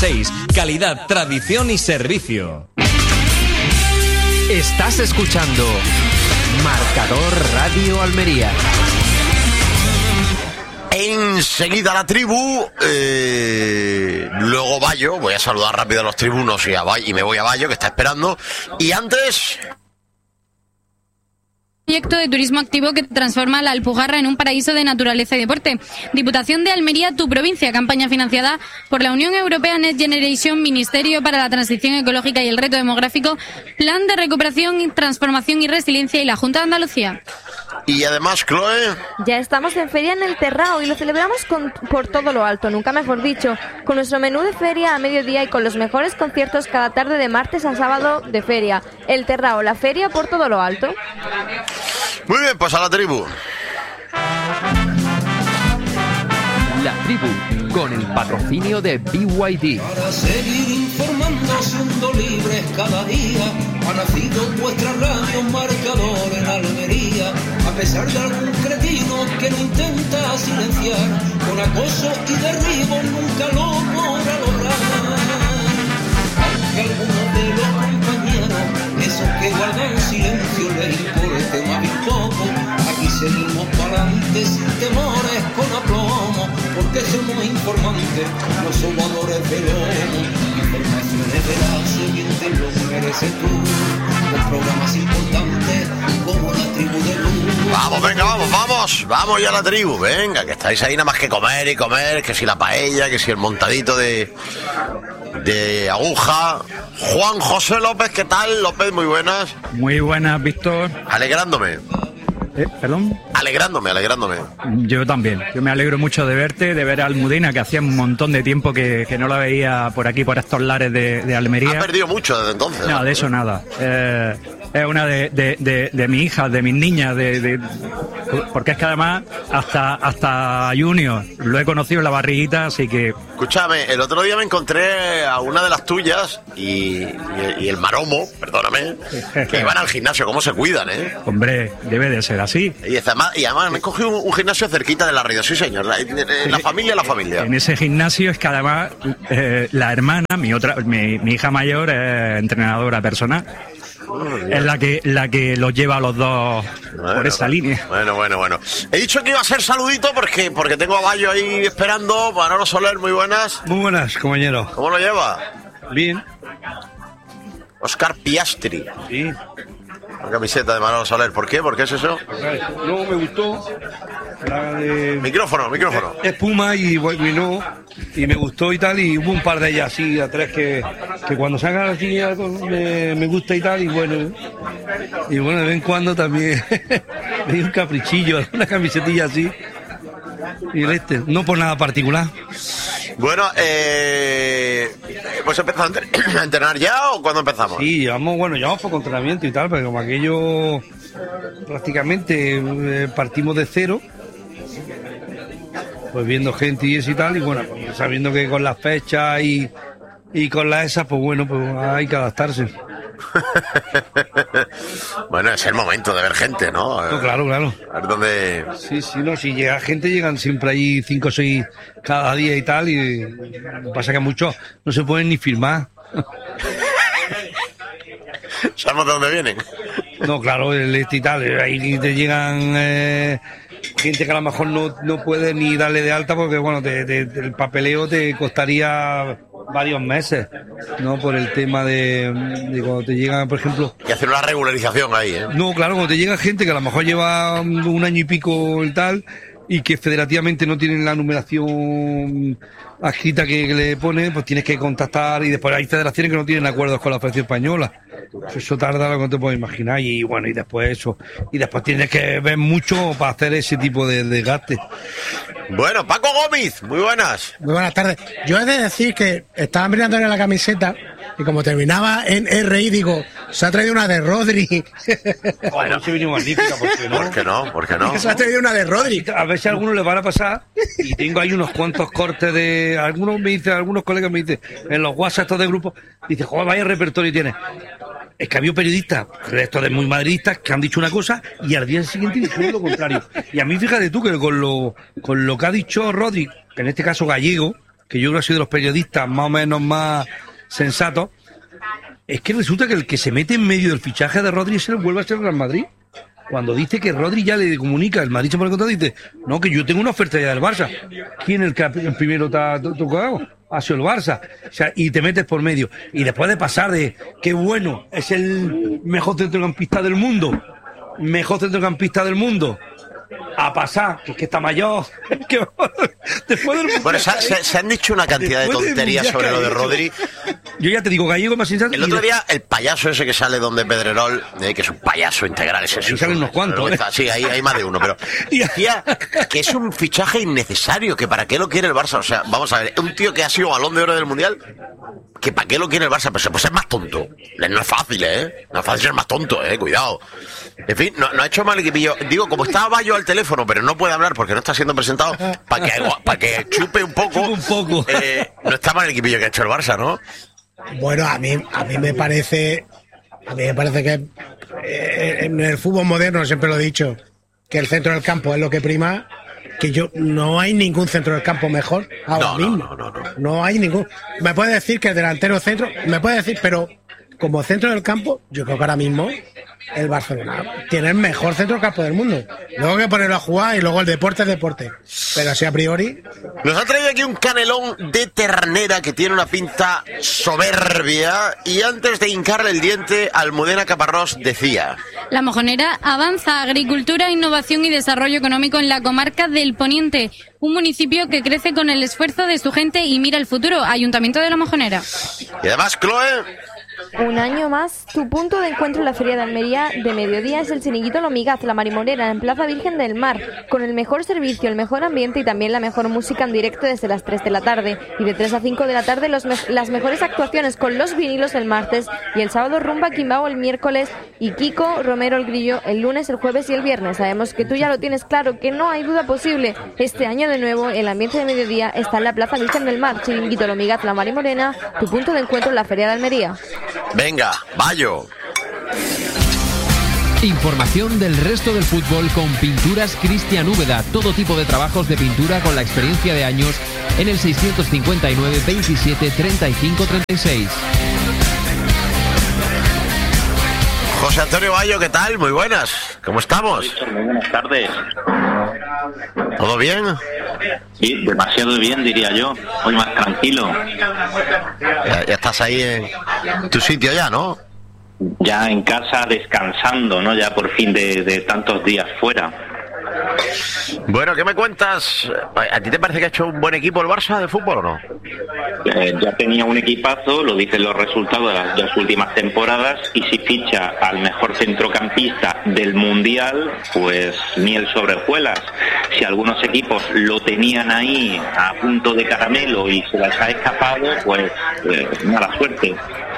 6. Calidad, tradición y servicio. Estás escuchando Marcador Radio Almería. Enseguida la tribu, luego Bayo, voy a saludar rápido a los tribunos y me voy a Bayo, que está esperando, y antes... Proyecto de turismo activo que transforma la Alpujarra en un paraíso de naturaleza y deporte. Diputación de Almería, tu provincia, campaña financiada por la Unión Europea Next Generation, Ministerio para la Transición Ecológica y el Reto Demográfico, Plan de Recuperación, Transformación y Resiliencia y la Junta de Andalucía. Y además, Chloe... Ya estamos en feria en el Terrao y lo celebramos por todo lo alto, nunca mejor dicho, con nuestro menú de feria a mediodía y con los mejores conciertos cada tarde de martes a sábado de feria. El Terrao, la feria por todo lo alto. Muy bien, pues a la tribu. La tribu, con el patrocinio de BYD. Para seguir informando, siendo libres cada día, ha nacido vuestra radio Marcador en Almería. A pesar de algún cretino que lo intenta silenciar, con acoso y derribo nunca lo podrá lograr. Aunque algunos de los compañeros, esos que guardan silencio, les importe más bien poco, aquí seguimos para adelante sin temores, con aplomo, porque somos informantes, no somos sobadores de lomo. Informaciones veraz, mienten lo que mereces tú, con programas importantes como la tribu de luz. Vamos, venga, vamos ya a la tribu, venga, que estáis ahí nada más que comer y comer, que si la paella, que si el montadito de aguja. Juan José López, ¿qué tal? López, muy buenas. Muy buenas, Víctor. Alegrándome. ¿Perdón? Alegrándome. Yo también. Yo me alegro mucho de verte, de ver a Almudena, que hacía un montón de tiempo que no la veía por aquí, por estos lares de Almería. Ha perdido mucho desde entonces. No, de eso nada. Es una de mis hijas, de mis niñas, porque es que además hasta Junior lo he conocido en la barriguita, así que... Escúchame, el otro día me encontré a una de las tuyas y el maromo, perdóname, que iban al gimnasio. ¿Cómo se cuidan, eh? Hombre, debe de ser así. Y además me he cogido un gimnasio cerquita de la radio, sí señor, la familia. En ese gimnasio es que además la hermana, mi hija mayor, es entrenadora personal. Es la que los lleva a los dos por esa línea. Bueno. He dicho que iba a ser saludito porque tengo a Bayo ahí esperando. Manolo Soler, muy buenas. Muy buenas, compañero. ¿Cómo lo lleva? Bien. Oscar Piastri. Sí. La camiseta de Manolo Soler. ¿Por qué? ¿Por qué es eso? No, me gustó. La de... Micrófono. Espuma y no. Y me gustó y tal. Y hubo un par de ellas así, a tres, que cuando sacan así algo me gusta y tal. Y bueno, de vez en cuando también me dio un caprichillo, una camisetilla así. Y no por nada particular. Bueno, ¿pues empezamos a entrenar ya o cuándo empezamos? Sí, llevamos poco entrenamiento y tal, pero como aquello prácticamente partimos de cero, pues viendo gente y eso y tal, y bueno, pues sabiendo que con las fechas y con las esas, pues bueno, pues hay que adaptarse. Bueno, es el momento de ver gente, ¿no? No, claro. A ver dónde... Sí, no, si llega gente, llegan siempre ahí 5 o 6 cada día y tal, y pasa que muchos no se pueden ni firmar. ¿Sabemos de dónde vienen? No, claro, y tal, ahí te llegan... gente que a lo mejor no puede ni darle de alta porque, bueno, el papeleo te costaría varios meses, ¿no? Por el tema de cuando te llegan, por ejemplo... Y hacer una regularización ahí, ¿eh? No, claro, cuando te llega gente que a lo mejor lleva un año y pico y tal, y que federativamente no tienen la numeración adscrita que le pone, pues tienes que contactar, y después hay federaciones que no tienen acuerdos con la Federación Española. Eso tarda lo que no te puedes imaginar, y bueno, y después tienes que ver mucho para hacer ese tipo de desgaste. Bueno, Paco Gómez, muy buenas. Muy buenas tardes. Yo he de decir que estaba mirándole la camiseta y como terminaba en RI, digo, se ha traído una de Rodri. Bueno, se vino magnífica, ¿por qué no? Se ha traído una de Rodri. A ver si a algunos les van a pasar, y tengo ahí unos cuantos cortes de... Algunos colegas me dicen, en los WhatsApp estos de grupo, dice, joder, vaya repertorio tiene. Es que había periodistas, estos de muy madridistas, que han dicho una cosa y al día siguiente dijeron lo contrario. Y a mí, fíjate tú, que con lo que ha dicho Rodri, que en este caso gallego, que yo creo que ha sido de los periodistas más o menos más sensatos, es que resulta que el que se mete en medio del fichaje de Rodri se vuelve a ser el Real Madrid. Cuando dice que Rodri ya le comunica, el Madrid se pone el contrato y dice, no, que yo tengo una oferta ya del Barça. ¿Quién es el que el primero te ha tocado? Ha sido el Barça. O sea, y te metes por medio. Y después de pasar de, qué bueno, es el mejor centrocampista del mundo, a pasar, que es que está mayor. Después del... Bueno, se han dicho una cantidad de tonterías sobre lo de Rodri. Yo ya te digo, Gallego más sensato. El otro día, el payaso ese que sale donde Pedrerol, que es un payaso integral, ese. Ahí salen unos cuantos. Sí, hay más de uno, pero decía que es un fichaje innecesario, que para qué lo quiere el Barça. O sea, vamos a ver, un tío que ha sido Balón de Oro del Mundial, que para qué lo quiere el Barça, pues es más tonto. No es fácil, no es fácil ser más tonto, cuidado. En fin, no ha hecho mal equipillo. Digo, como estaba Bayo al teléfono, pero no puede hablar porque no está siendo presentado, para que chupe un poco. No está mal el equipillo que ha hecho el Barça, ¿no? Bueno, a mí me parece que en el fútbol moderno, siempre lo he dicho, que el centro del campo es lo que prima, que no hay ningún centro del campo mejor ahora mismo. No hay ningún. Me puede decir que el delantero centro, pero como centro del campo, yo creo que ahora mismo el Barcelona tiene el mejor centro del campo del mundo. Luego hay que ponerlo a jugar y luego el deporte es deporte. Pero así a priori... Nos ha traído aquí un canelón de ternera que tiene una pinta soberbia, y antes de hincarle el diente, Almudena Caparrós decía: La Mojonera avanza agricultura, innovación y desarrollo económico en la comarca del Poniente, un municipio que crece con el esfuerzo de su gente y mira el futuro. Ayuntamiento de La Mojonera. Y además, Chloe... Un año más, tu punto de encuentro en la Feria de Almería de mediodía es el Chiringuito Lomigaz, La Marimorena, en Plaza Virgen del Mar, con el mejor servicio, el mejor ambiente y también la mejor música en directo desde las 3 de la tarde. Y de 3 a 5 de la tarde las mejores actuaciones con Los Vinilos el martes, y el sábado Rumba Quimbao el miércoles, y Kiko Romero el Grillo el lunes, el jueves y el viernes. Sabemos que tú ya lo tienes claro, que no hay duda posible. Este año de nuevo el ambiente de mediodía está en la Plaza Virgen del Mar. Chiringuito Lomigaz, La Marimorena, tu punto de encuentro en la Feria de Almería. Venga, Bayo. Información del resto del fútbol con Pinturas Cristian Úbeda. Todo tipo de trabajos de pintura con la experiencia de años en el 659 27 35 36. José Antonio Bayo, ¿qué tal? Muy buenas. ¿Cómo estamos? Muy buenas tardes. ¿Todo bien? Sí, demasiado bien, diría yo. Hoy más tranquilo. Ya estás ahí en tu sitio ya, ¿no? Ya en casa descansando, ¿no? Ya por fin de tantos días fuera. Bueno, ¿qué me cuentas? ¿A ti te parece que ha hecho un buen equipo el Barça de fútbol o no? Ya tenía un equipazo, lo dicen los resultados de las 2 últimas temporadas, y si ficha al mejor centrocampista del Mundial, pues miel sobre hojuelas. Si algunos equipos lo tenían ahí a punto de caramelo y se les ha escapado, pues mala suerte.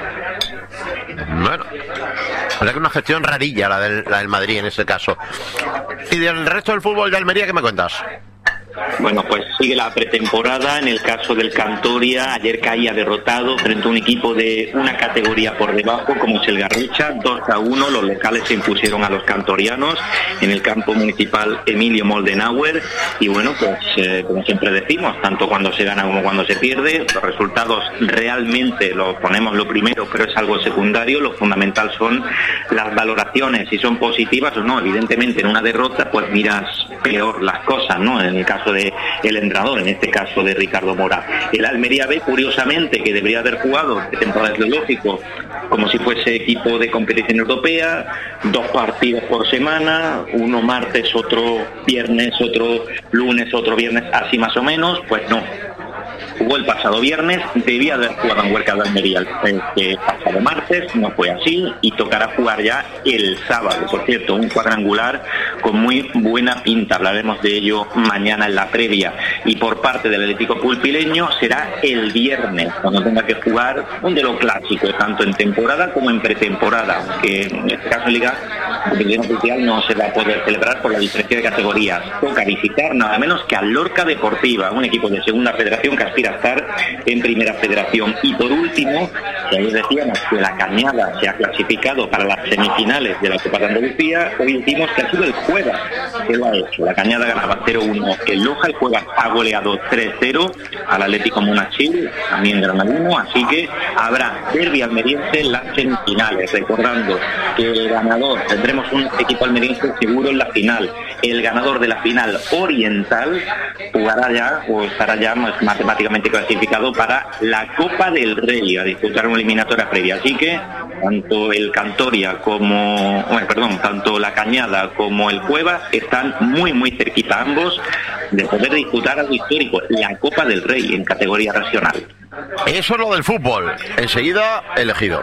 Bueno, la verdad que una gestión rarilla la del Madrid en ese caso. ¿Y del resto del fútbol de Almería qué me cuentas? Bueno, pues sigue la pretemporada. En el caso del Cantoria, ayer caía derrotado frente a un equipo de una categoría por debajo, como es el Garrucha. 2-1, los locales se impusieron a los cantorianos en el campo municipal Emilio Moldenauer. Y bueno, pues como siempre decimos, tanto cuando se gana como cuando se pierde, los resultados realmente los ponemos lo primero, pero es algo secundario. Lo fundamental son las valoraciones, si son positivas o no. Evidentemente, en una derrota, pues miras peor las cosas, ¿no? En el caso de el entrenador, en este caso de Ricardo Mora. El Almería B, curiosamente, que debería haber jugado de temporada, es lógico, como si fuese equipo de competición europea, 2 partidos por semana, uno martes, otro viernes, otro lunes, otro viernes, así más o menos. Pues no. Jugó el pasado viernes, debía haber jugado en Huerca de Almería el pasado martes, no fue así, y tocará jugar ya el sábado. Por cierto, un cuadrangular con muy buena pinta, hablaremos de ello mañana en la previa. Y por parte del Atlético Pulpileño será el viernes, cuando tenga que jugar un de lo clásico, tanto en temporada como en pretemporada, que en este caso en Liga competición oficial no se va a poder celebrar por la diferencia de categorías. Toca visitar nada menos que al Lorca Deportiva, un equipo de segunda federación que aspira a estar en primera federación. Y por último, ya les decíamos que la Cañada se ha clasificado para las semifinales de la Copa de Andalucía. Hoy decimos que ha sido el Cuevas que lo ha hecho. La Cañada ganaba 0-1 el Loja, el Cuevas ha goleado 3-0 al Atlético Monachil, también granadino, así que habrá derbi almeriense en las semifinales. Recordando que el ganador, tendremos un equipo almeriense seguro en la final. El ganador de la final oriental jugará ya, o estará ya matemáticamente clasificado para la Copa del Rey, a disputar una eliminatoria previa. Así que tanto el Cantoria como, tanto la Cañada como el Cuevas están muy cerquita ambos de poder disputar algo histórico, la Copa del Rey en categoría regional. Eso es lo del fútbol. Enseguida, elegido.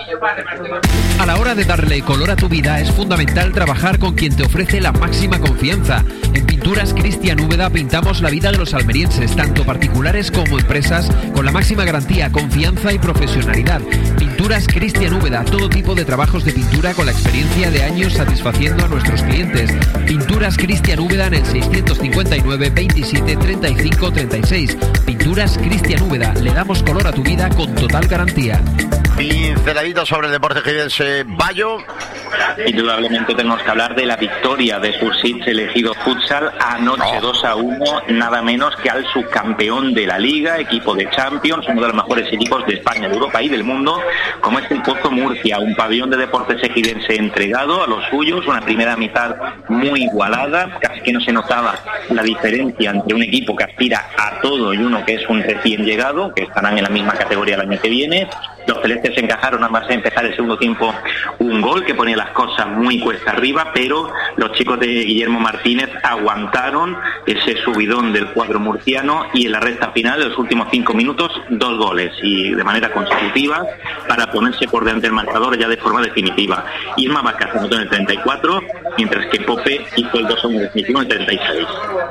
A la hora de darle color a tu vida es fundamental trabajar con quien te ofrece la máxima confianza. En Pinturas Cristian Úbeda pintamos la vida de los almerienses, tanto particulares como empresas, con la máxima garantía, confianza y profesionalidad. Pinturas Cristian Úbeda, todo tipo de trabajos de pintura con la experiencia de años satisfaciendo a nuestros clientes. Pinturas Cristian Úbeda en el 659 27 35 36. Pinturas Cristian Úbeda, le damos color a tu vida con total garantía. Pinceladito sobre el deporte jienense. Bayo. Indudablemente tenemos que hablar de la victoria de Sursits Elegido Futsal anoche 2-1, nada menos que al subcampeón de la Liga, equipo de Champions, uno de los mejores equipos de España, de Europa y del mundo, como es el Pozo Murcia, un pabellón de deportes ejidense entregado a los suyos, una primera mitad muy igualada, casi que no se notaba la diferencia entre un equipo que aspira a todo y uno que es un recién llegado, que estarán en la misma categoría el año que viene. Los celestes encajaron nada más empezar el segundo tiempo un gol que ponía las cosas muy cuesta arriba, pero los chicos de Guillermo Martínez aguantaron ese subidón del cuadro murciano y en la recta final, en los últimos 5 minutos, 2 goles y de manera consecutiva para ponerse por delante del marcador ya de forma definitiva. Irma Vacas anotó en el 34, mientras que Pope hizo el 2-1 definitivo en el 36.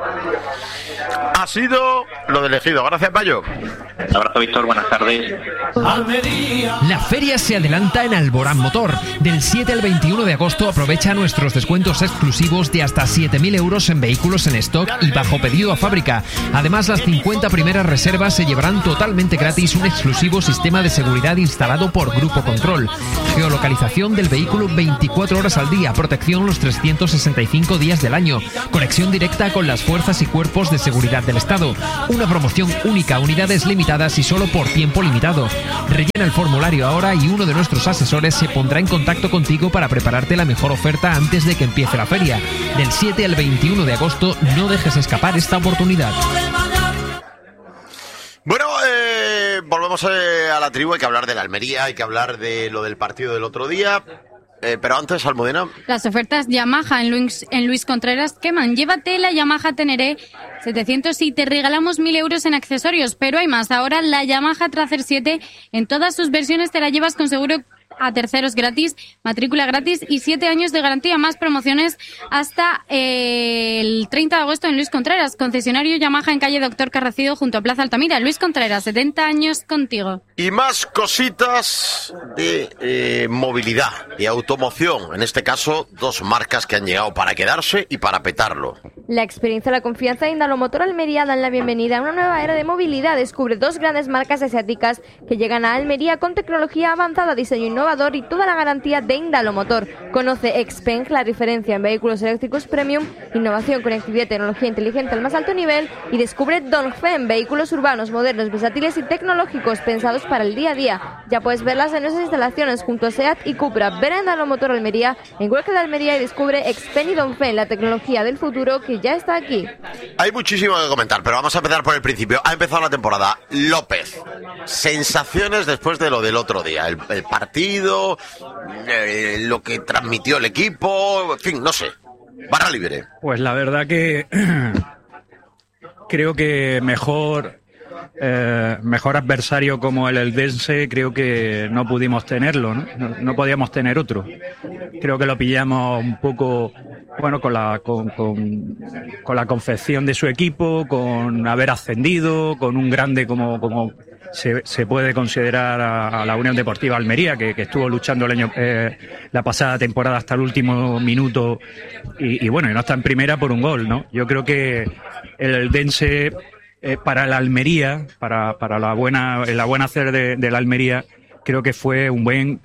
Ha sido lo de elegido. Gracias, Payo. Un abrazo, Víctor. Buenas tardes. La feria se adelanta en Alborán Motor. Del 7 al 21 de agosto aprovecha nuestros descuentos exclusivos de hasta 7.000 euros en vehículos en stock y bajo pedido a fábrica. Además, las 50 primeras reservas se llevarán totalmente gratis un exclusivo sistema de seguridad instalado por Grupo Control. Geolocalización del vehículo 24 horas al día, protección los 365 días del año, conexión directa con las fuerzas y cuerpos de seguridad del Estado. Una promoción única, unidades limitadas y solo por tiempo limitado. Rellena el formulario ahora y uno de nuestros asesores se pondrá en contacto contigo para prepararte la mejor oferta antes de que empiece la feria. Del 7 al 21 de agosto no dejes escapar esta oportunidad. Bueno, volvemos a la tribu. Hay que hablar de la Almería, hay que hablar de lo del partido del otro día. Pero antes, Almudena. Las ofertas Yamaha en Luis Contreras queman. Llévate la Yamaha Teneré 700 y te regalamos 1.000 euros en accesorios. Pero hay más. Ahora la Yamaha Tracer 7 en todas sus versiones te la llevas con seguro a terceros gratis, matrícula gratis y 7 años de garantía. Más promociones hasta el 30 de agosto en Luis Contreras, concesionario Yamaha en calle Doctor Carracido junto a Plaza Altamira. Luis Contreras, 70 años contigo. Y más cositas de movilidad y automoción. En este caso, 2 marcas que han llegado para quedarse y para petarlo. La experiencia y la confianza de Indalomotor Almería dan la bienvenida a una nueva era de movilidad. Descubre 2 grandes marcas asiáticas que llegan a Almería con tecnología avanzada, diseño innovador y toda la garantía de Indalomotor. Conoce Xpeng, la referencia en vehículos eléctricos premium, innovación, conectividad y tecnología inteligente al más alto nivel, y descubre Dongfeng, vehículos urbanos, modernos, versátiles y tecnológicos pensados para el día a día. Ya puedes verlas en nuestras instalaciones junto a SEAT y Cupra. Ven a Indalomotor Almería, en Huelca de Almería, y descubre Xpeng y Dongfeng, la tecnología del futuro que ya está aquí. Hay muchísimo que comentar, pero vamos a empezar por el principio. Ha empezado la temporada. López, sensaciones después de lo del otro día, el partido, lo que transmitió el equipo, en fin, no sé. Barra libre. Pues la verdad que creo que mejor adversario como el Eldense creo que no pudimos tenerlo, ¿no? No podíamos tener otro. Creo que lo pillamos un poco, bueno, con la confección de su equipo, con haber ascendido, con un grande como se puede considerar a la Unión Deportiva Almería, que estuvo luchando la pasada temporada hasta el último minuto y bueno, y no está en primera por un gol, ¿no? Yo creo que el Eldense, para la Almería, para el buen hacer de la Almería, creo que fue un buen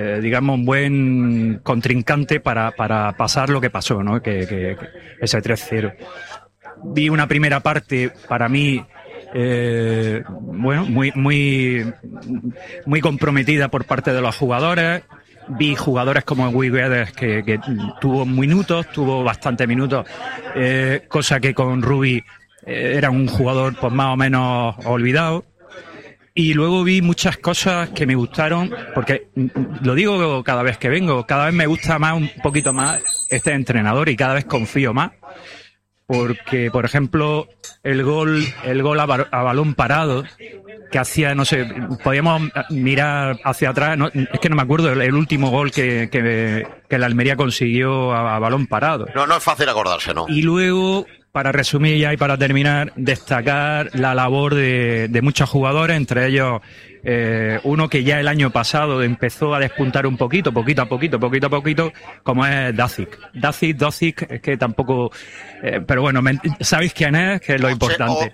contrincante para pasar lo que pasó, ¿no? Que ese 3-0. Vi una primera parte, para mí, muy comprometida por parte de los jugadores. Vi jugadores como Guy Guedes que tuvo bastantes minutos, cosa que con Rubi era un jugador pues más o menos olvidado. Y luego vi muchas cosas que me gustaron, porque lo digo cada vez que vengo, cada vez me gusta más, un poquito más este entrenador y cada vez confío más. Porque, por ejemplo, el gol a balón parado que hacía, no sé, podíamos mirar hacia atrás, es que no me acuerdo el último gol que la Almería consiguió a balón parado. No es fácil acordarse, ¿no? Y luego, para resumir ya y para terminar, destacar la labor de muchos jugadores, entre ellos uno que ya el año pasado empezó a despuntar un poquito a poquito, como es Docic, es que tampoco... pero bueno, ¿sabéis quién es? Que es lo importante.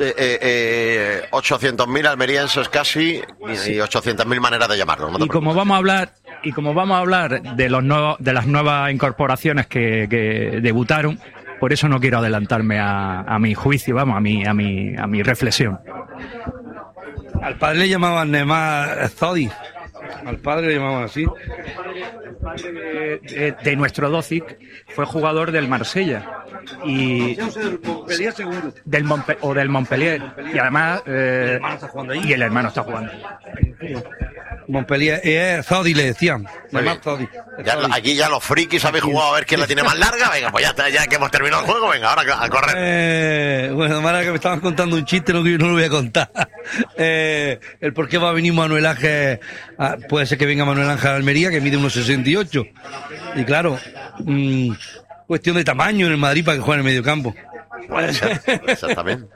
800.000 almerienses casi y 800.000 maneras de llamarlo. Y como vamos a hablar de las nuevas incorporaciones que debutaron, por eso no quiero adelantarme a mi juicio, a mi reflexión. Al padre le llamaban Neymar Zodi. Al padre le llamaban así. El padre de nuestro Docic fue jugador del Marsella y del Montpellier y además y el hermano está jugando. Montpellier, Zodi le decían. Zodi. Aquí ya los frikis habéis jugado a ver quién la tiene más larga. Venga, pues ya que hemos terminado el juego, venga, ahora a correr. Bueno, Mara, que me estaban contando un chiste, no lo voy a contar. El por qué va a venir Manuel Ángel, puede ser que venga Manuel Ángel a Almería, que mide 1,68. Y claro, cuestión de tamaño en el Madrid para que juegue en el medio campo. Puede ser, exactamente.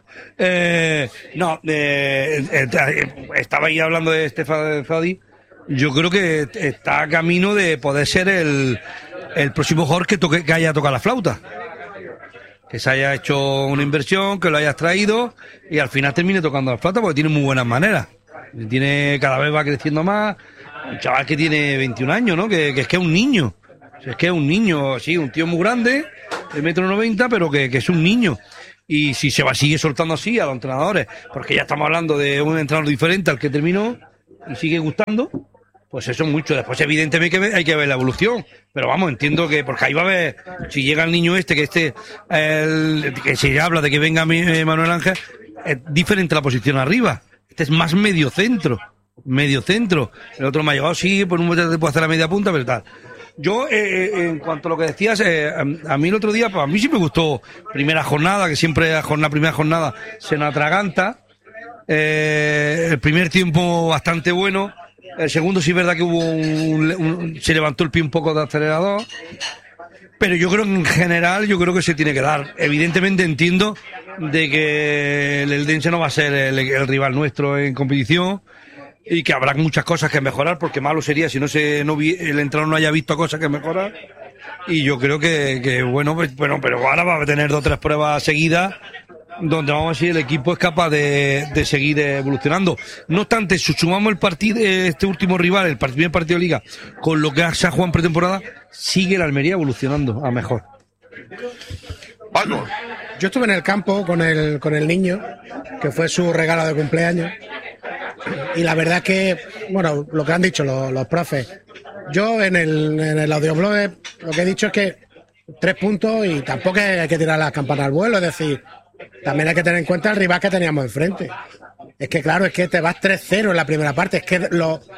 Estaba ahí hablando de Stefan Zodi. Yo creo que está a camino de poder ser el próximo jugador que haya tocado la flauta. Que se haya hecho una inversión, que lo hayas traído y al final termine tocando la flauta porque tiene muy buenas maneras. Cada vez va creciendo más. Un chaval que tiene 21 años, ¿no? Que es un niño. Es que es un niño, sí, un tío muy grande, de 1,90 m, pero que es un niño. Y si sigue soltando así a los entrenadores, porque ya estamos hablando de un entrenador diferente al que terminó y sigue gustando, pues eso es mucho. Después, evidentemente, hay que ver la evolución. Pero vamos, entiendo que, porque ahí va a ver, si llega el niño que se habla de que venga Manuel Ángel, es diferente la posición arriba. Este es más medio centro. El otro me ha llegado, sí, por un momento te puede hacer la media punta, pero tal. Yo, en cuanto a lo que decías, a mí el otro día, pues a mí sí me gustó primera jornada, que siempre la primera jornada se nos atraganta. El primer tiempo bastante bueno. El segundo sí es verdad que se levantó el pie un poco de acelerador. Pero yo creo que en general, que se tiene que dar. Evidentemente entiendo de que el Eldense no va a ser el rival nuestro en competición. Y que habrá muchas cosas que mejorar, porque malo sería si el entrenador no haya visto cosas que mejorar. Y yo creo que bueno, pero ahora va a tener 2 o 3 pruebas seguidas donde vamos a ver si el equipo es capaz de seguir evolucionando. No obstante, si sumamos el partido, este último rival, el primer partido de Liga, con lo que se ha jugado en pretemporada, sigue la Almería evolucionando a mejor. Vamos. Yo estuve en el campo con el niño, que fue su regalo de cumpleaños. Y la verdad que, bueno, lo que han dicho los profes, yo en el audioblog lo que he dicho es que 3 puntos y tampoco hay que tirar las campanas al vuelo, es decir, también hay que tener en cuenta el rival que teníamos enfrente. Es que claro, es que te vas 3-0 en la primera parte, es que el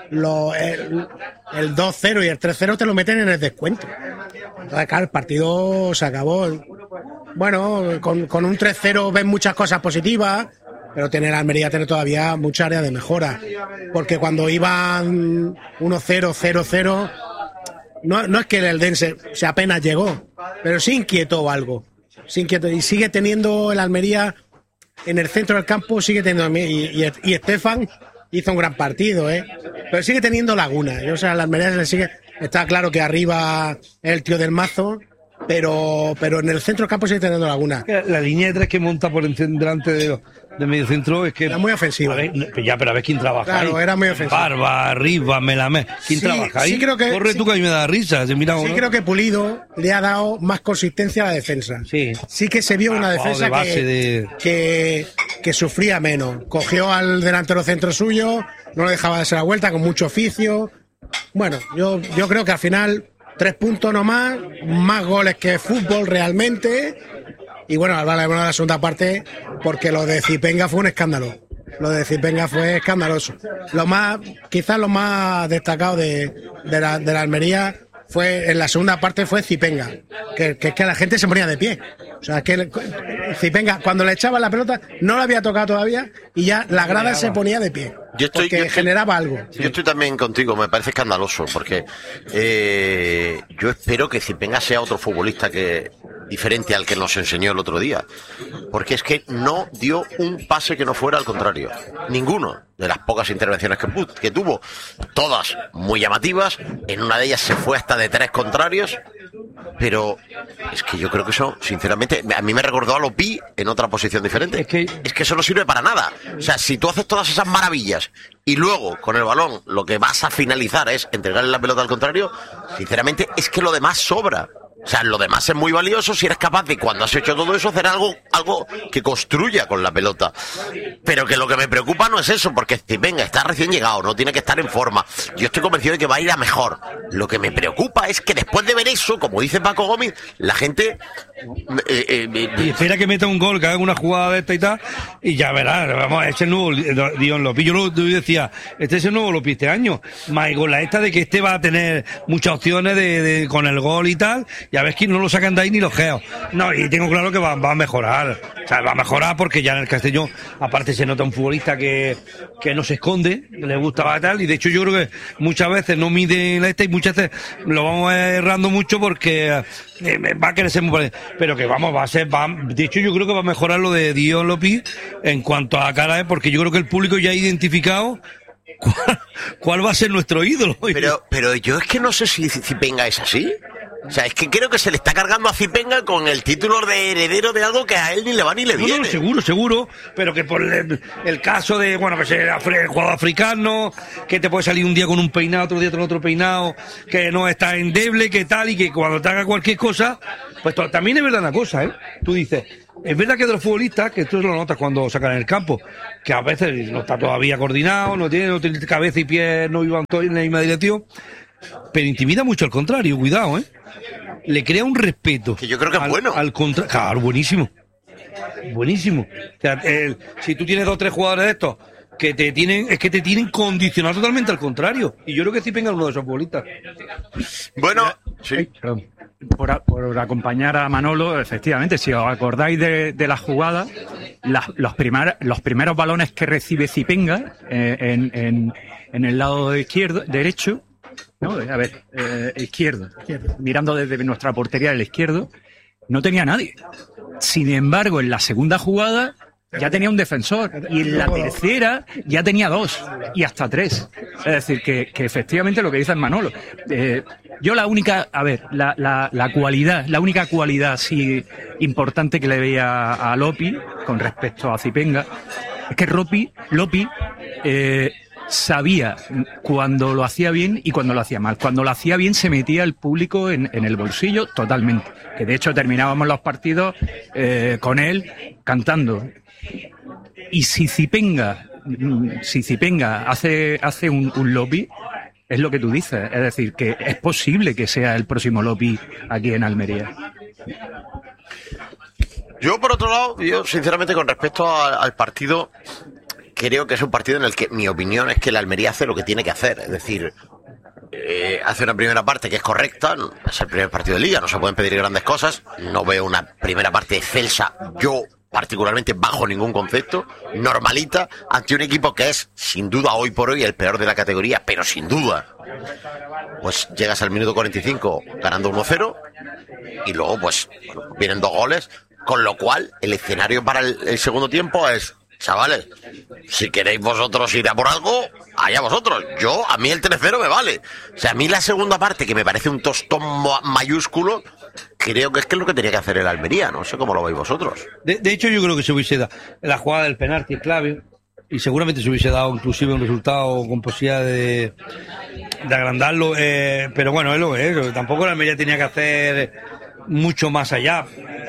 2-0 y el 3-0 te lo meten en el descuento. Entonces, claro, el partido se acabó. Bueno, con un 3-0 ves muchas cosas positivas, pero Almería tiene todavía mucha área de mejora, porque cuando iban 1-0, 0-0, no es que el Eldense apenas llegó, pero sí inquietó algo, y sigue teniendo el Almería en el centro del campo, sigue teniendo, y Estefan hizo un gran partido, pero sigue teniendo lagunas. O sea, la Almería le sigue, está claro que arriba es el tío del mazo, pero en el centro del campo sigue teniendo lagunas. La línea de 3 que monta por delante del medio centro es que era muy ofensiva. Pero a ver quién trabaja. Claro, ahí. era muy ofensiva. Barba, Rivas, Melamé. ¿Quién trabaja ahí? Sí, creo que, corre tú que a mí me da risa. Creo que Pulido le ha dado más consistencia a la defensa. Sí que se vio una defensa que sufría menos. Cogió al delantero centro suyo, no le dejaba darse la vuelta, con mucho oficio. Bueno, yo creo que al final 3 puntos nomás, más goles que fútbol realmente. Y bueno, hablamos de la segunda parte, porque lo de Zipenga fue un escándalo. Lo de Zipenga fue escandaloso. Quizás lo más destacado de la Almería en la segunda parte fue Zipenga, que es que la gente se ponía de pie. O sea, que Zipenga, cuando le echaban la pelota, no la había tocado todavía y ya la grada se ponía de pie. Porque generaba algo. Yo estoy también contigo, me parece escandaloso, porque yo espero que Zipenga sea otro futbolista diferente al que nos enseñó el otro día. Porque es que no dio un pase que no fuera al contrario. Ninguno de las pocas intervenciones que tuvo. Todas muy llamativas. En una de ellas se fue hasta de 3 contrarios. Pero es que yo creo que eso, sinceramente, a mí me recordó a Lopi en otra posición diferente. Es que eso no sirve para nada. O sea, si tú haces todas esas maravillas y luego, con el balón, lo que vas a finalizar es entregarle la pelota al contrario, sinceramente, es que lo demás sobra. O sea, lo demás es muy valioso si eres capaz de, cuando has hecho todo eso, hacer algo que construya con la pelota. Pero que lo que me preocupa no es eso, porque Zipenga está recién llegado, no tiene que estar en forma. Yo estoy convencido de que va a ir a mejor. Lo que me preocupa es que después de ver eso, como dice Paco Gómez, la gente... y espera que meta un gol, que haga una jugada de esta y tal, y ya verás, vamos, es el nuevo Dion Lopi. Yo decía, este es el nuevo Lopi este año. Más con la esta de que este va a tener muchas opciones con el gol y tal. Ya ves que no lo sacan de ahí ni los geos. No, y tengo claro que va a mejorar. O sea, va a mejorar porque ya en el Castellón, aparte se nota un futbolista que no se esconde, que le gusta tal, y de hecho yo creo que muchas veces no mide la esta y muchas veces lo vamos errando mucho porque va a crecer muy parecido. Pero que de hecho yo creo que va a mejorar lo de Dion Lopi en cuanto a cara, porque yo creo que el público ya ha identificado cuál va a ser nuestro ídolo. Pero yo es que no sé si Zipenga es así. O sea, es que creo que se le está cargando a Zipenga con el título de heredero de algo que a él ni le va ni le viene. No, seguro, pero que por el caso de, pues el jugador africano, que te puede salir un día con un peinado, otro día con otro peinado, que no está endeble, que tal, y que cuando te haga cualquier cosa, pues también es verdad una cosa, Tú dices, es verdad que de los futbolistas, que tú lo notas cuando sacan en el campo, que a veces no está todavía coordinado, no tiene cabeza y pies, no iban todos en la misma dirección, pero intimida mucho al contrario, cuidado, le crea un respeto. Que yo creo que es bueno. Al contrario, claro, buenísimo. O sea, si tú tienes 2 o 3 jugadores de estos que te tienen condicionado totalmente al contrario. Y yo creo que Zipenga es uno de esos futbolistas. Bueno, sí. Por acompañar a Manolo, efectivamente, si os acordáis de la jugada, los primeros balones que recibe Zipenga en el lado derecho, ¿no? A ver, izquierdo, mirando desde nuestra portería del izquierdo, no tenía nadie. Sin embargo, en la segunda jugada ya tenía un defensor, y en la tercera ya tenía 2 y hasta 3. Es decir, que efectivamente lo que dice Manolo. Yo la única cualidad sí importante que le veía a Lopi con respecto a Zipenga es que Lopi sabía cuando lo hacía bien y cuando lo hacía mal. Cuando lo hacía bien se metía el público en el bolsillo totalmente. Que de hecho terminábamos los partidos con él cantando. Y si Zipenga hace un Lopi, es lo que tú dices. Es decir, que es posible que sea el próximo Lopi aquí en Almería. Yo, por otro lado, sinceramente, con respecto al partido, creo que es un partido en el que mi opinión es que el Almería hace lo que tiene que hacer. Es decir, hace una primera parte que es correcta, es el primer partido de Liga, no se pueden pedir grandes cosas. No veo una primera parte excelsa, yo particularmente, bajo ningún concepto, normalita, ante un equipo que es, sin duda, hoy por hoy, el peor de la categoría, pero sin duda. Pues llegas al minuto 45 ganando 1-0 y luego, pues, vienen 2 goles, con lo cual el escenario para el segundo tiempo es chavales, si queréis vosotros ir a por algo, allá vosotros. A mí el 3-0 me vale. O sea, a mí la segunda parte, que me parece un tostón mayúsculo, creo que es lo que tenía que hacer el Almería. No sé cómo lo veis vosotros. De hecho, yo creo que se hubiese dado la jugada del penalti clave, y seguramente se hubiese dado inclusive un resultado con posibilidad de agrandarlo, pero bueno, es lo que es. Tampoco la Almería tenía que hacer mucho más allá,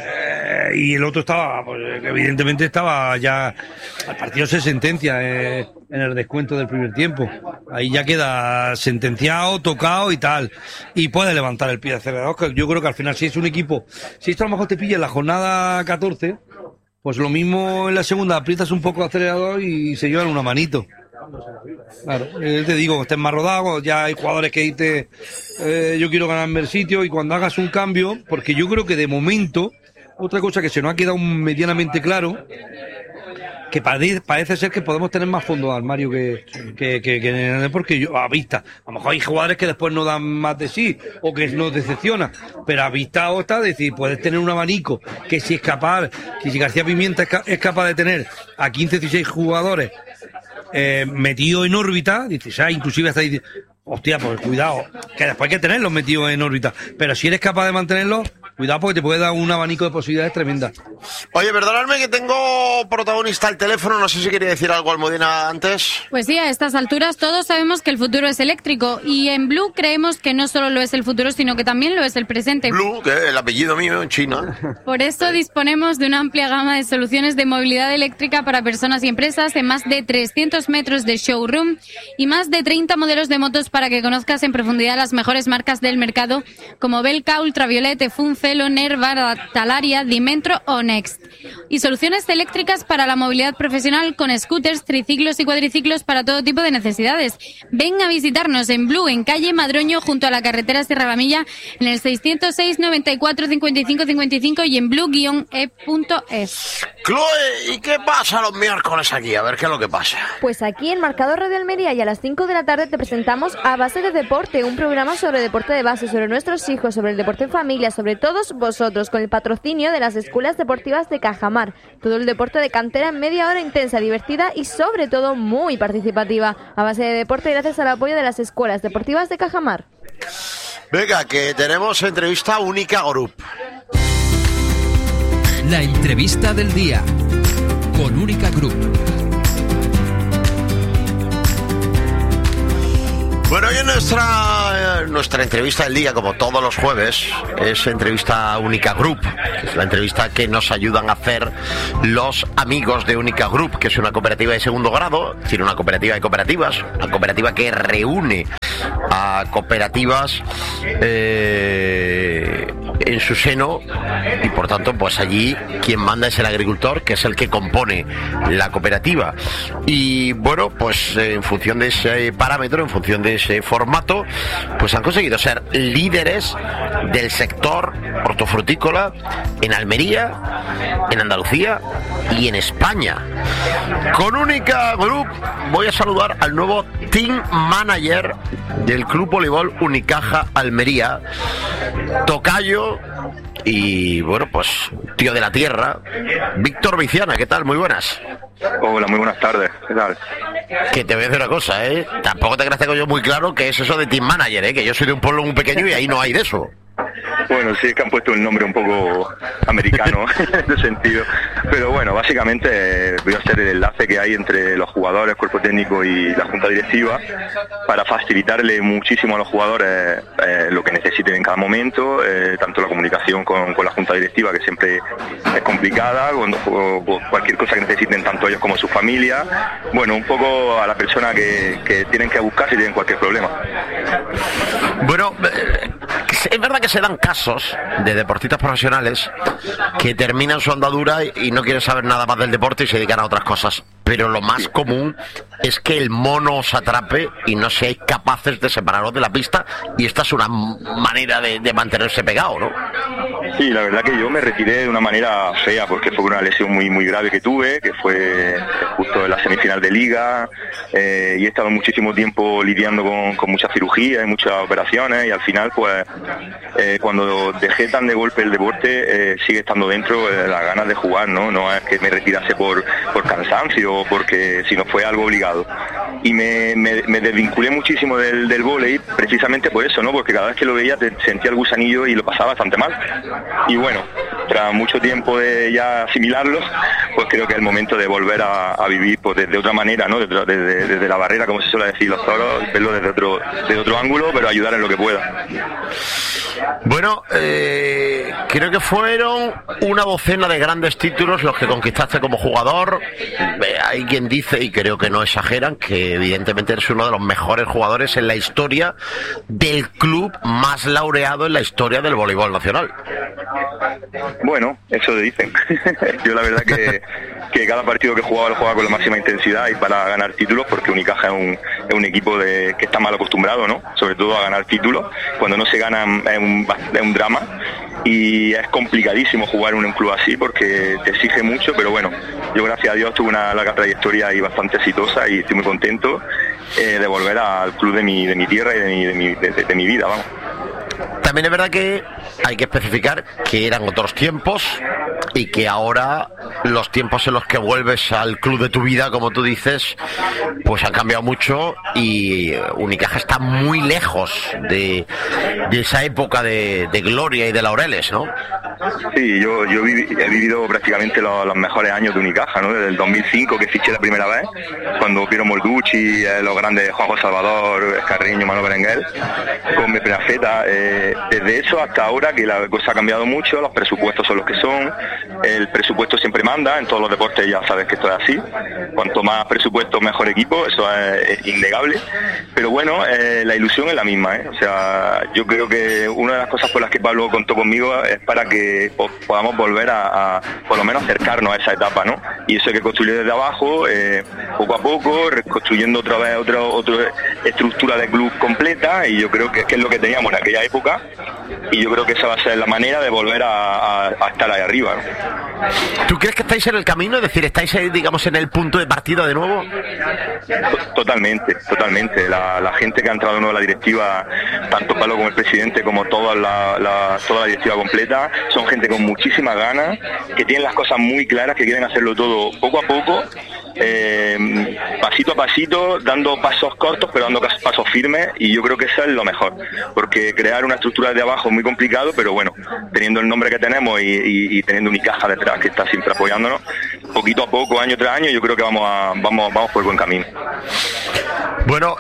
y el otro estaba, pues, evidentemente estaba ya, el partido se sentencia en el descuento del primer tiempo, ahí ya queda sentenciado, tocado y tal, y puede levantar el pie de acelerador, que yo creo que al final, si es un equipo, si esto a lo mejor te pilla en la jornada 14, pues lo mismo en la segunda, aprietas un poco el acelerador y se llevan una manito. Claro, te digo, estés más rodado, ya hay jugadores que dicen yo quiero ganarme el sitio, y cuando hagas un cambio, porque yo creo que de momento, otra cosa que se nos ha quedado medianamente claro, que parece ser que podemos tener más fondo de armario que porque yo, a vista, a lo mejor hay jugadores que después no dan más de sí, o que nos decepcionan, pero a vista está decir, puedes tener un abanico que si es capaz, que si García Pimienta es capaz de tener a 15, 16 jugadores metidos en órbita, dices, inclusive hasta dices, hostia, pues cuidado, que después hay que tenerlos metidos en órbita, pero si eres capaz de mantenerlos, cuidado, porque te puede dar un abanico de posibilidades tremendas. Oye, perdonadme que tengo protagonista al teléfono, no sé si quería decir algo Almudena antes. Pues sí, a estas alturas todos sabemos que el futuro es eléctrico, y en Blue creemos que no solo lo es el futuro, sino que también lo es el presente. Blue, que es el apellido mío en China. Por eso disponemos de una amplia gama de soluciones de movilidad eléctrica para personas y empresas, en más de 300 metros de showroom y más de 30 modelos de motos para que conozcas en profundidad las mejores marcas del mercado, como Belka, Ultraviolette, Funcelo, Nerva, Talaria, Dimentro o Next. Y soluciones eléctricas para la movilidad profesional con scooters, triciclos y cuadriciclos para todo tipo de necesidades. Ven a visitarnos en Blue, en calle Madroño, junto a la carretera Sierra Ramilla, en el 606 94 55 55 y en blue-e.es. Chloe, ¿y qué pasa los miércoles aquí? A ver qué es lo que pasa. Pues aquí en Marcador Radio Almería, y a las 5 de la tarde te presentamos A Base de Deporte, un programa sobre deporte de base, sobre nuestros hijos, sobre el deporte en familia, sobre todos vosotros, con el patrocinio de las escuelas deportivas de Cajamar. Todo el deporte de cantera en media hora intensa, divertida y sobre todo muy participativa. A base de deporte gracias al apoyo de las escuelas deportivas de Cajamar. Venga, que tenemos entrevista Única Group. La entrevista del día con Única Group. Bueno, hoy en nuestra entrevista del día, como todos los jueves, es entrevista Única Group, que es la entrevista que nos ayudan a hacer los amigos de Única Group, que es una cooperativa de segundo grado, es decir, una cooperativa de cooperativas, una cooperativa que reúne a cooperativas en su seno, y por tanto, pues allí quien manda es el agricultor, que es el que compone la cooperativa. Y bueno, pues en función de ese parámetro, en función de ese formato, pues han conseguido ser líderes del sector hortofrutícola en Almería, en Andalucía y en España. Con Única Group voy a saludar al nuevo team manager del Club Voleibol Unicaja Almería, tocayo y bueno, pues tío de la tierra, Víctor Viciana. ¿Qué tal? Muy buenas. Hola, muy buenas tardes. ¿Qué tal? Que te voy a decir una cosa, tampoco te creas que tengo yo muy claro qué es eso de team manager, que yo soy de un pueblo muy pequeño y ahí no hay de eso. Bueno, sí, es que han puesto un nombre un poco americano en ese sentido. Pero bueno, básicamente voy a hacer el enlace que hay entre los jugadores, cuerpo técnico y la junta directiva para facilitarle muchísimo a los jugadores lo que necesiten en cada momento, tanto la comunicación con la junta directiva, que siempre es complicada, o cualquier cosa que necesiten tanto ellos como su familia. Bueno, un poco a la persona que tienen que buscar si tienen cualquier problema. Bueno, es verdad que se dan casos de deportistas profesionales que terminan su andadura y no quieren saber nada más del deporte y se dedican a otras cosas, pero lo más común es que el mono os atrape y no seáis capaces de separaros de la pista, y esta es una manera de mantenerse pegado, ¿no? Sí, la verdad que yo me retiré de una manera fea porque fue una lesión muy grave que tuve, que fue justo en la semifinal de Liga, y he estado muchísimo tiempo lidiando con muchas cirugías y muchas operaciones, y al final pues cuando dejé tan de golpe el deporte sigue estando dentro las ganas de jugar, no es que me retirase por cansancio o porque si no fue algo obligado. Y me desvinculé muchísimo del vóley precisamente por eso, ¿no? Porque cada vez que lo veía sentía el gusanillo y lo pasaba bastante mal. Y bueno, tras mucho tiempo de ya asimilarlo, pues creo que es el momento de volver a vivir pues de otra manera, ¿no? Desde la barrera, como se suele decir los toros, verlo desde otro ángulo, pero ayudar en lo que pueda. Bueno, creo que fueron una docena de grandes títulos los que conquistaste como jugador. Hay quien dice, y creo que no exageran, que evidentemente eres uno de los mejores jugadores en la historia del club más laureado en la historia del voleibol nacional. Bueno, eso dicen. Yo la verdad que cada partido que jugaba lo jugaba con la máxima intensidad y para ganar títulos, porque Unicaja es un equipo que está mal acostumbrado, ¿no? Sobre todo a ganar títulos. Cuando no se ganan es un drama y es complicadísimo jugar en un club así porque te exige mucho, pero bueno, yo gracias a Dios tuve una larga trayectoria y bastante exitosa y estoy muy contento de volver al club de mi tierra y de mi vida, vamos. También es verdad que hay que especificar que eran otros tiempos y que ahora los tiempos en los que vuelves al club de tu vida, como tú dices, pues han cambiado mucho y Unicaja está muy lejos de esa época de gloria y de laureles, ¿no? Sí, yo he vivido prácticamente los mejores años de Unicaja, ¿no? Desde el 2005 que fiché la primera vez, cuando Piero Molducci, los grandes Juanjo Salvador, Escarriño, Manuel Berenguer, con mi Prenafeta. Desde eso hasta ahora que la cosa ha cambiado mucho, los presupuestos son los que son, el presupuesto siempre manda, en todos los deportes ya sabes que esto es así, cuanto más presupuesto mejor equipo, eso es innegable, pero bueno, la ilusión es la misma, o sea, yo creo que una de las cosas por las que Pablo contó conmigo es para que podamos volver a por lo menos acercarnos a esa etapa, ¿no? Y eso hay que construir desde abajo, poco a poco, reconstruyendo otra vez otra estructura de club completa, y yo creo que es lo que teníamos en aquella época, y yo creo que esa va a ser la manera de volver a estar ahí arriba, ¿no? ¿Tú crees que estáis en el camino? Es decir, ¿estáis, digamos, en el punto de partida de nuevo? Totalmente. La gente que ha entrado nueva a la directiva, tanto Pablo como el presidente, como toda la directiva completa, son gente con muchísimas ganas, que tienen las cosas muy claras, que quieren hacerlo todo poco a poco, pasito a pasito, dando pasos cortos pero dando pasos firmes, y yo creo que eso es lo mejor, porque crear una estructura de abajo es muy complicado, pero bueno, teniendo el nombre que tenemos y teniendo Unicaja detrás que está siempre apoyándonos, poquito a poco, año tras año, yo creo que vamos por buen camino. Bueno,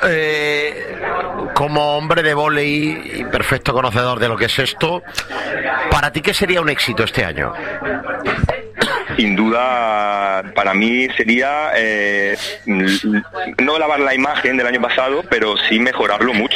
como hombre de vóley y perfecto conocedor de lo que es esto, ¿para ti qué sería un éxito este año? Sin duda, para mí sería no lavar la imagen del año pasado, pero sí mejorarlo mucho.